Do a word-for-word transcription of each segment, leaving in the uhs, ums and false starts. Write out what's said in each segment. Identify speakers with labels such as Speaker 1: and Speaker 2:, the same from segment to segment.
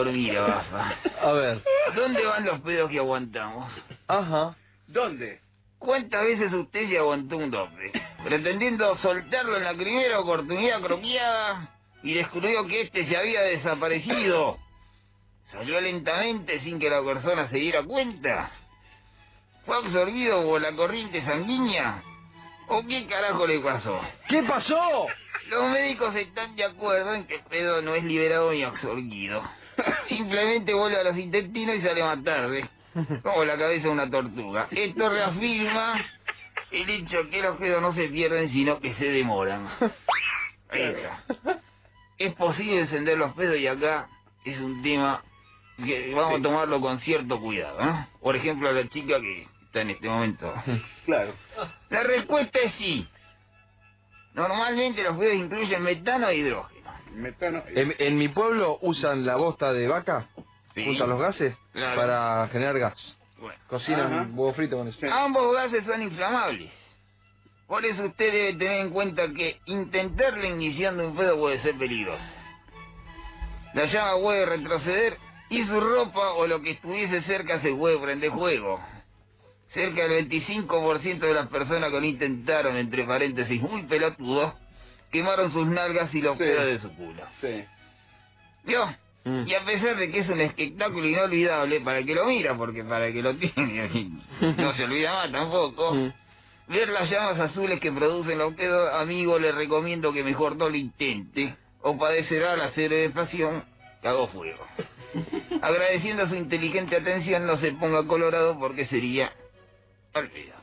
Speaker 1: dormir, Bafa.
Speaker 2: A ver.
Speaker 1: ¿Dónde van los pedos que aguantamos?
Speaker 2: Ajá.
Speaker 3: ¿Dónde?
Speaker 1: ¿Cuántas veces usted se aguantó un dope? Pretendiendo soltarlo en la primera oportunidad croqueada y descubrió que este se había desaparecido. Salió lentamente sin que la persona se diera cuenta. ¿Fue absorbido por la corriente sanguínea? ¿O qué carajo le pasó?
Speaker 2: ¿Qué pasó?
Speaker 1: Los médicos están de acuerdo en que el pedo no es liberado ni absorbido. Simplemente vuelve a los intestinos y sale más tarde, como la cabeza de una tortuga. Esto reafirma el hecho que los pedos no se pierden, sino que se demoran. Ahí está. Es posible encender los pedos y acá es un tema que vamos sí. a tomarlo con cierto cuidado, ¿eh? Por ejemplo, a la chica que está en este momento.
Speaker 3: Claro.
Speaker 1: La respuesta es sí. Normalmente los pedos incluyen metano e hidrógeno.
Speaker 3: Metano.
Speaker 2: En, en mi pueblo usan la bosta de vaca,
Speaker 1: Sí.
Speaker 2: usan los gases
Speaker 1: Claro.
Speaker 2: para generar gas.
Speaker 1: Bueno.
Speaker 2: Cocinan
Speaker 3: Ajá.
Speaker 2: huevo frito con eso.
Speaker 3: Sí.
Speaker 1: Ambos gases son inflamables. Por eso usted debe tener en cuenta que intentar la ignición de un pedo puede ser peligroso. La llama puede retroceder y su ropa o lo que estuviese cerca se puede prender fuego. Cerca del veinticinco por ciento de las personas que lo intentaron, entre paréntesis, muy pelotudos, quemaron sus nalgas y los
Speaker 3: Sí.
Speaker 1: pedos de su culo.
Speaker 3: Sí.
Speaker 1: ¿Vio?
Speaker 2: Mm.
Speaker 1: Y a pesar de que es un espectáculo inolvidable para el que lo mira, porque para el que lo tiene no se olvida más tampoco,
Speaker 2: Mm.
Speaker 1: ver las llamas azules que producen los pedos, amigo, le recomiendo que mejor no lo intente, o padecerá la cerebrospasión que hago fuego. Agradeciendo su inteligente atención, no se ponga colorado porque sería al pedo.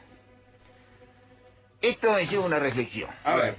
Speaker 1: Esto me lleva a una reflexión.
Speaker 3: A ver.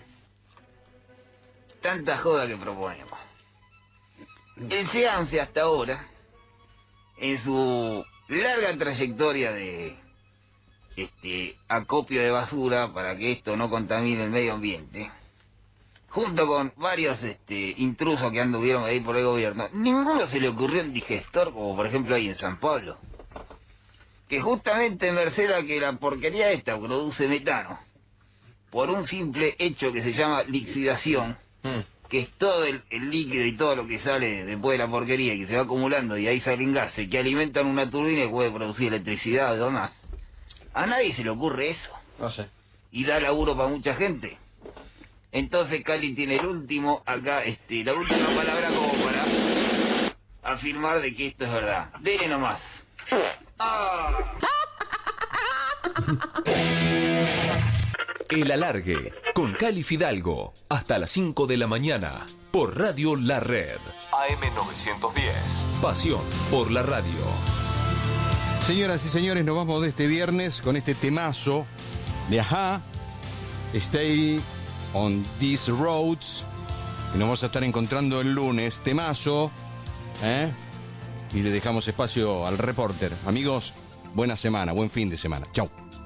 Speaker 1: Tanta joda que proponemos. El SEANFE hasta ahora, en su larga trayectoria de este acopio de basura para que esto no contamine el medio ambiente, junto con varios este, intrusos que anduvieron ahí por el gobierno, ninguno se le ocurrió un digestor, como por ejemplo ahí en San Pablo, que justamente merced a que la porquería esta produce metano, por un simple hecho que se llama lixidación,
Speaker 2: Mm.
Speaker 1: que es todo el, el líquido y todo lo que sale después de la porquería y que se va acumulando y ahí salen gases que alimentan una turbina y puede producir electricidad o demás. A nadie se le ocurre eso
Speaker 2: No sé.
Speaker 1: y da laburo para mucha gente. Entonces Cali tiene el último, acá, este, la última palabra como para afirmar de que esto es verdad. Dele nomás. Ah.
Speaker 4: El Alargue, con Cali Fidalgo, hasta las cinco de la mañana, por Radio La Red. A M novecientos diez, pasión por la radio.
Speaker 5: Señoras y señores, nos vamos de este viernes con este temazo de Ajá, Stay on These Roads, y nos vamos a estar encontrando el lunes, temazo, ¿eh? Y le dejamos espacio al reporter. Amigos, buena semana, buen fin de semana. Chau.